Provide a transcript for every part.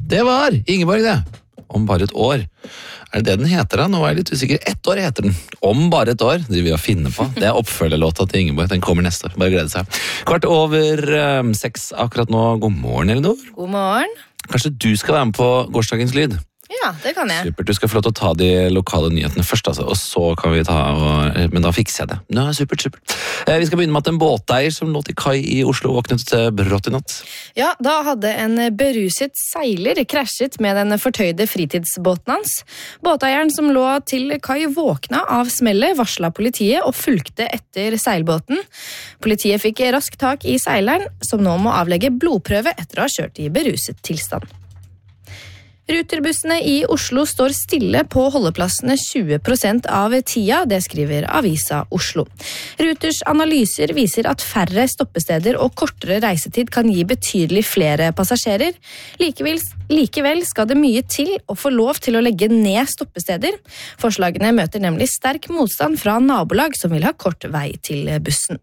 Det var Ingeborg, det. Om bare et år. Er det den heter da? Nå er jeg litt usikker. 1 år heter den. Om bare et år. Det vil jeg finne på. Det er oppfølgerlåta til Ingeborg. Den kommer neste år. Bare glede seg. 6:15 akkurat nå. God morgen, Elinor. God morgen. Kanskje du skal være med på gårsdagens lyd? Ja, det kan jeg. Supert, du skal få lov til å ta de lokale nyhetene først, altså, og så kan vi men da fikser jeg det. Ja, supert. Vi skal begynne med at en båteier som lå til kai i Oslo våknet brått i natt. Ja, da hadde en beruset seiler krasjet med den fortøyde fritidsbåten hans. Båteieren som lå til kai våkna av smellet, varslet politiet og fulgte etter seilbåten. Politiet fikk raskt tak i seileren, som nå må avlegge blodprøve etter å ha kjørt i beruset tilstand. Ruterbussene i Oslo står stille på holdeplassene 20% av tida, det skriver Avisa Oslo. Ruters analyser viser at færre stoppesteder og kortere reisetid kan gi betydelig flere passasjerer. Likevel skal det mye til å få lov til å legge ned stoppesteder. Forslagene møter nemlig sterk motstand fra nabolag som vil ha kort vei til bussen.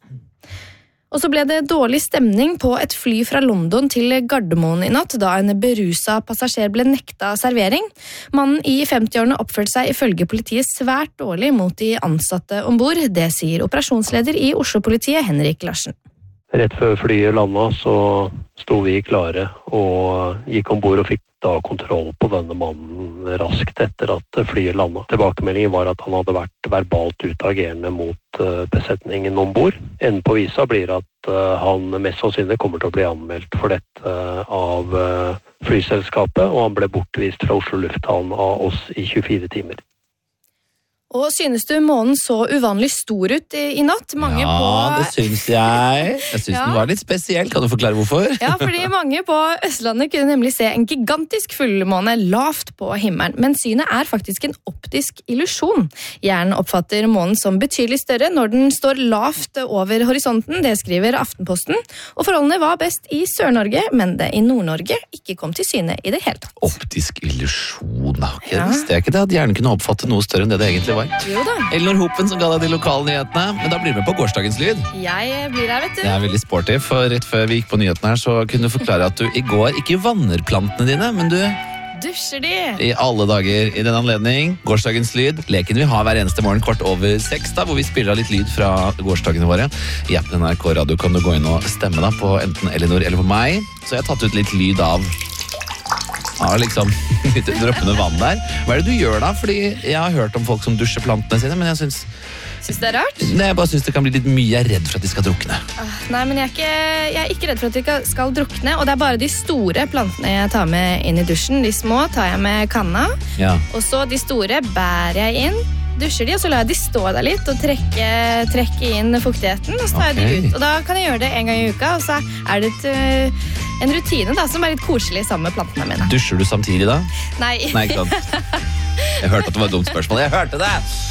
Og så ble det dårlig stemning på et fly fra London til Gardermoen i natt, da en berusa passasjer ble nekta servering. Mannen i 50-årene oppførte seg ifølge politiet svært dårlig mot de ansatte ombord. Det sier operasjonsleder i Oslo-politiet, Henrik Larsen. Rett før flyet landet så sto vi klare og gikk ombord og fikk da kontroll på denne mannen raskt etter at flyet landet. Tilbakemeldingen var at han hadde vært verbalt utagerende mot besetningen ombord. Enden på visa blir at han mest sannsynlig kommer til å bli anmeldt for dette av flyselskapet, og han ble bortvist fra Oslo lufthavn av oss i 24 timer. Og synes du månen så uvanlig stor ut i natt? Det syns jeg. Jeg syns den var litt spesiell. Kan du forklare hvorfor? Ja, fordi mange på Østlandet kunne nemlig se en gigantisk fullmåne lavt på himmelen. Men synet er faktisk en optisk illusjon. Hjernen oppfatter månen som betydelig større når den står lavt over horisonten, det skriver Aftenposten. Og forholdene var best i Sør-Norge, men det i Nord-Norge ikke kom til syne i det hele tatt. Optisk illusjon, da. Okay, visste jeg ikke det, at hjernen kunne oppfatte noe større enn det egentlig var. Jo da. Elinor Hopen som ga deg de lokale nyhetene, men da blir du med på gårsdagens lyd. Jeg blir her, vet du. Jeg er veldig sporty, for rett før vi gikk på nyhetene her, så kunne du forklare at du i går ikke vanner plantene dine, men du dusjer de. I alle dager i den anledning. Gårsdagens lyd, leken vi har hver eneste morgen 6:15, da, hvor vi spiller av litt lyd fra gårsdagene våre. I appen NRK Radio kan du gå inn og stemme da på enten Elinor eller på meg, så jeg har tatt ut litt lyd av liksom litt droppende vann der. Hva er det du gjør da? Fordi jeg har hørt om folk som dusjer plantene sine, men jeg synes det er rart? Nei, jeg bare synes det kan bli litt mye. Jeg er redd for at de skal drukne. Nei, men jeg er ikke redd for at de skal drukne, og det er bare de store plantene jeg tar med inn i dusjen. De små tar jeg med kanna, og så de store bærer jeg inn, dusjer de, og så lar jeg de stå der litt og trekke inn fuktigheten, og så tar jeg de ut. Og da kan jeg gjøre det en gang i uka, og så er det en rutine da, som er litt koselig sammen med plantene mine. Dusjer du samtidig da? Nei. Nei, ikke sant? Jeg hørte at det var et dumt spørsmål. Jeg hørte det!